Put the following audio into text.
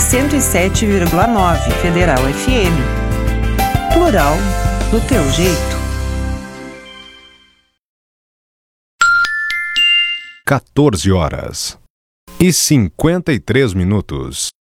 107,9 Federal FM. Plural do teu jeito. 14h53